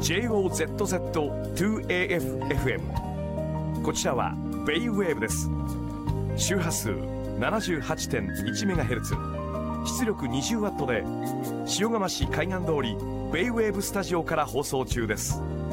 JOZZ2AFFM。 こちらはベイウェーブです。周波数 78.1MHz、 出力 20W で塩釜市海岸通りベイウェーブスタジオから放送中です。